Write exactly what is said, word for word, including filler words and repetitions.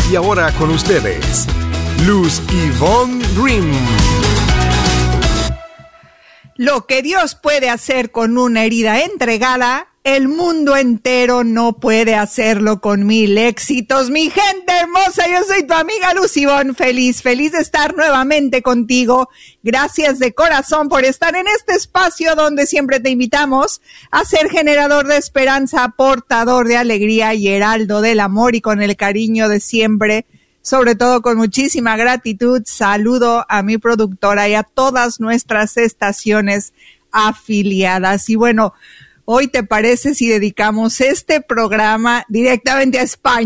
Y ahora con ustedes, Luz Ivonne Grimm. Lo que Dios puede hacer con una herida entregada, el mundo entero no puede hacerlo con mil éxitos. Mi gente hermosa, yo soy tu amiga Luz Ivonne, feliz, feliz de estar nuevamente contigo. Gracias de corazón por estar en este espacio donde siempre te invitamos a ser generador de esperanza, portador de alegría y heraldo del amor, y con el cariño de siempre, sobre todo con muchísima gratitud, saludo a mi productora y a todas nuestras estaciones afiliadas. Y bueno, hoy, ¿te parece si dedicamos este programa directamente a España?